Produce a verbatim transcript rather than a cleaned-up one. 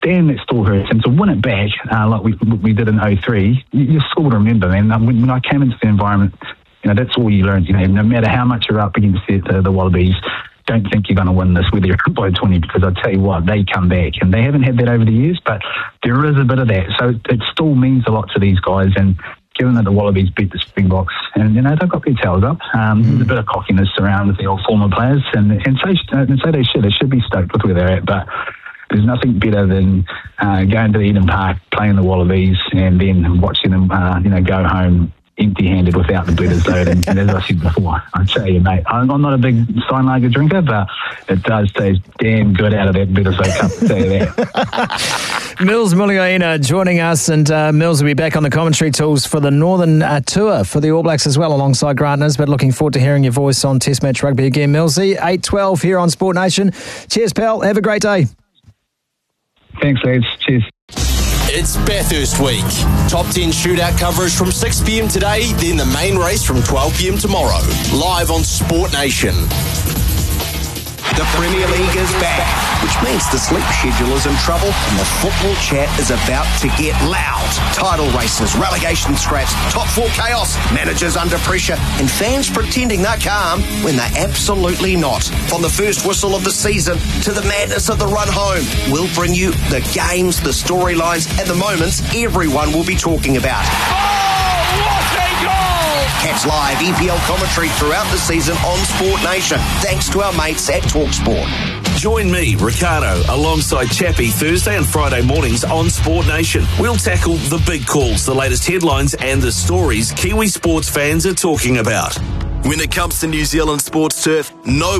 damn, that still hurts. And to win it back, uh, like we we did in oh three, you, you're still to remember, man. When, when I came into the environment, you know, that's all you learn. You know, no matter how much you're up against the, the, the Wallabies, don't think you're going to win this, whether you're up by twenty, because I tell you what, they come back. And they haven't had that over the years, but there is a bit of that. So it, it still means a lot to these guys. And given that the Wallabies beat the Springboks, and, you know, they've got their tails up, um, mm. there's a bit of cockiness around the old former players. And, and, so, and so they should. They should be stoked with where they're at. But there's nothing better than uh, going to the Eden Park, playing the Wallabies, and then watching them, uh, you know, go home empty-handed without the Bledisloe. and, and as I said before, I tell you, mate, I'm, I'm not a big Steinlager drinker, but it does taste damn good out of that Bledisloe cup, I'll tell you that. Mills Muliaina joining us, and uh, Mills will be back on the commentary tools for the Northern uh, Tour for the All Blacks as well, alongside Grant Nisbet. Looking forward to hearing your voice on Test Match Rugby again, Millsy. eight twelve here on Sport Nation. Cheers, pal. Have a great day. Thanks, lads. Cheers. It's Bathurst Week. Top ten shootout coverage from six p.m. today, then the main race from twelve p.m. tomorrow. Live on Sport Nation. The Premier League is back, which means the sleep schedule is in trouble and the football chat is about to get loud. Title races, relegation scraps, top four chaos, managers under pressure, and fans pretending they're calm when they're absolutely not. From the first whistle of the season to the madness of the run home, we'll bring you the games, the storylines, and the moments everyone will be talking about. Oh, what a goal! Catch live E P L commentary throughout the season on Sport Nation, thanks to our mates at TalkSport. Join me, Ricardo, alongside Chappie Thursday and Friday mornings on Sport Nation. We'll tackle the big calls, the latest headlines and the stories Kiwi sports fans are talking about. When it comes to New Zealand sports turf, no